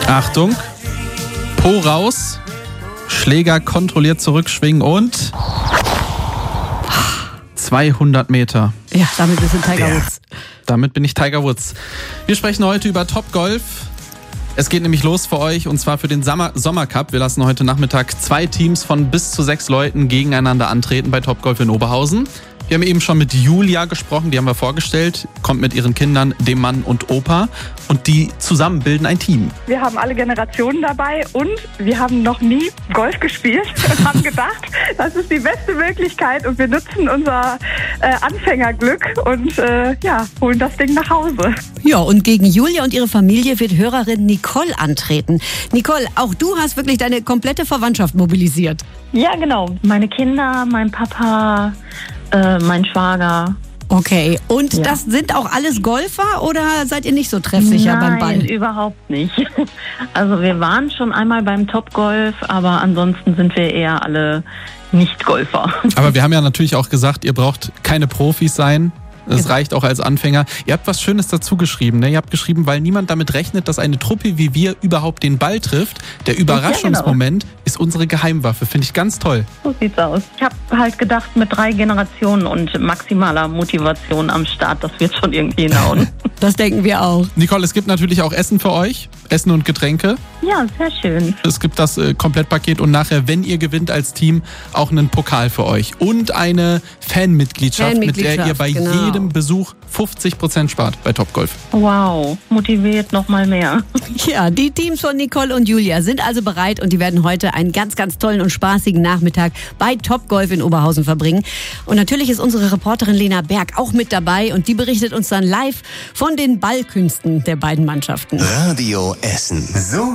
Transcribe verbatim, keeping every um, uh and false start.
Achtung, Po raus, Schläger kontrolliert zurückschwingen und zweihundert Meter. Ja, damit bist du Tiger Woods. Damit bin ich Tiger Woods. Wir sprechen heute über Topgolf. Es geht nämlich los für euch und zwar für den Sommer- Sommercup. Wir lassen heute Nachmittag zwei Teams von bis zu sechs Leuten gegeneinander antreten bei Topgolf in Oberhausen. Wir haben eben schon mit Julia gesprochen, die haben wir vorgestellt, kommt mit ihren Kindern, dem Mann und Opa und die zusammen bilden ein Team. Wir haben alle Generationen dabei und wir haben noch nie Golf gespielt und haben gedacht, das ist die beste Möglichkeit und wir nutzen unser äh, Anfängerglück und äh, ja, holen das Ding nach Hause. Ja, und gegen Julia und ihre Familie wird Hörerin Nicole antreten. Nicole, auch du hast wirklich deine komplette Verwandtschaft mobilisiert. Ja, genau. Meine Kinder, mein Papa, äh, mein Schwager. Okay, und Ja. das sind auch alles Golfer oder seid ihr nicht so treffsicher beim Nein, Ball? überhaupt nicht. Also wir waren schon einmal beim Topgolf, aber ansonsten sind wir eher alle Nicht-Golfer. Aber wir haben ja natürlich auch gesagt, ihr braucht keine Profis sein. Es reicht auch als Anfänger. Ihr habt was Schönes dazu geschrieben. Ne? Ihr habt geschrieben, weil niemand damit rechnet, dass eine Truppe wie wir überhaupt den Ball trifft. Der Überraschungsmoment ja, genau. ist unsere Geheimwaffe. Finde ich ganz toll. So sieht's aus. Ich habe halt gedacht, mit drei Generationen und maximaler Motivation am Start, das wird schon irgendwie hinhauen. Das denken wir auch. Nicole, es gibt natürlich auch Essen für euch. Essen und Getränke. Ja, sehr schön. Es gibt das äh, Komplettpaket und nachher, wenn ihr gewinnt als Team, auch einen Pokal für euch. Und eine Fanmitgliedschaft, Fanmitgliedschaft, mit der ihr bei genau. jedem Besuch fünfzig Prozent spart bei Topgolf. Wow, motiviert noch mal mehr. Ja, die Teams von Nicole und Julia sind also bereit und die werden heute einen ganz, ganz tollen und spaßigen Nachmittag bei Topgolf in Oberhausen verbringen. Und natürlich ist unsere Reporterin Lena Berg auch mit dabei und die berichtet uns dann live von den Ballkünsten der beiden Mannschaften. Radio Essen. So